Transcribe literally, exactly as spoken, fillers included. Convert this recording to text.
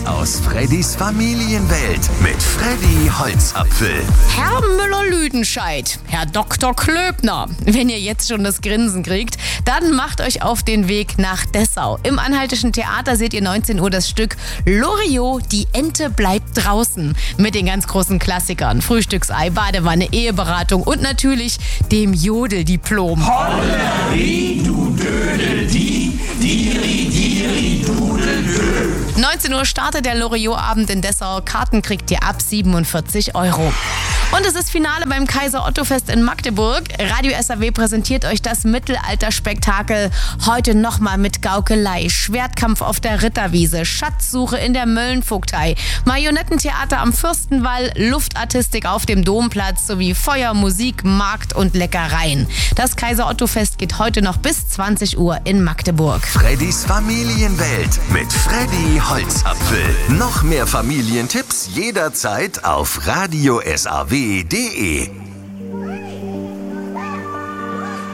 aus Freddys Familienwelt mit Freddy Holzapfel. Herr Müller-Lüdenscheid, Herr Doktor Klöbner, wenn ihr jetzt schon das Grinsen kriegt, dann macht euch auf den Weg nach Dessau. Im Anhaltischen Theater seht ihr neunzehn Uhr das Stück Loriot, die Ente bleibt draußen. Mit den ganz großen Klassikern, Frühstücksei, Badewanne, Eheberatung und natürlich dem Jodeldiplom. Holleri, du Dödel, die, diri, diri, dudel, dö. neunzehn Uhr startet der Loriot-Abend in Dessau. Karten kriegt ihr ab siebenundvierzig Euro. Und es ist Finale beim Kaiser-Otto-Fest in Magdeburg. Radio S A W präsentiert euch das Mittelalterspektakel heute nochmal mit Gaukelei, Schwertkampf auf der Ritterwiese, Schatzsuche in der Möllenvogtei, Marionettentheater am Fürstenwall, Luftartistik auf dem Domplatz sowie Feuer, Musik, Markt und Leckereien. Das Kaiser-Otto-Fest geht heute noch bis zwanzig Uhr in Magdeburg. Freddys Familienwelt mit Freddy Holzapfel. Noch mehr Familientipps jederzeit auf radio s a w punkt d e.